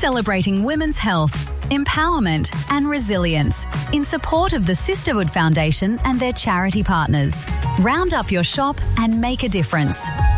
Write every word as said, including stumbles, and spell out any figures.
celebrating women's health, empowerment and resilience in support of the Sisterhood Foundation and their charity partners. Round up your shop and make a difference.